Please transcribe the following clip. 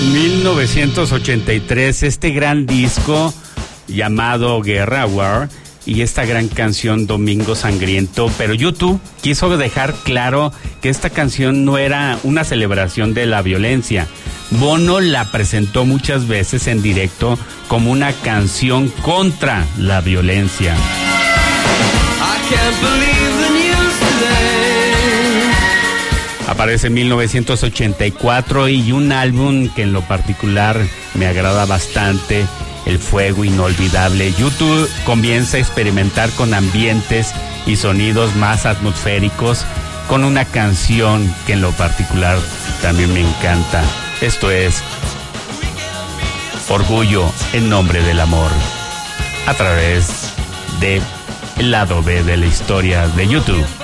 1983, este gran disco llamado Guerra War y esta gran canción Domingo Sangriento, pero YouTube quiso dejar claro que esta canción no era una celebración de la violencia. Bono la presentó muchas veces en directo como una canción contra la violencia. I can't believe the news today. Aparece en 1984 y un álbum que en lo particular me agrada bastante, El Fuego Inolvidable. YouTube comienza a experimentar con ambientes y sonidos más atmosféricos con una canción que en lo particular también me encanta. Esto es Orgullo en Nombre del Amor, a través de el lado B de la historia de YouTube.